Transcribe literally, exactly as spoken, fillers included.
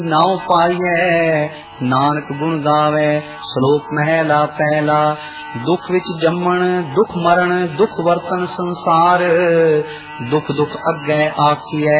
नाव पाइए नानक गुण गावे। श्लोक महला पहला। दुख विच जम्मण दुख मरण दुख वर्तन संसार दुख दुख अगे आखिए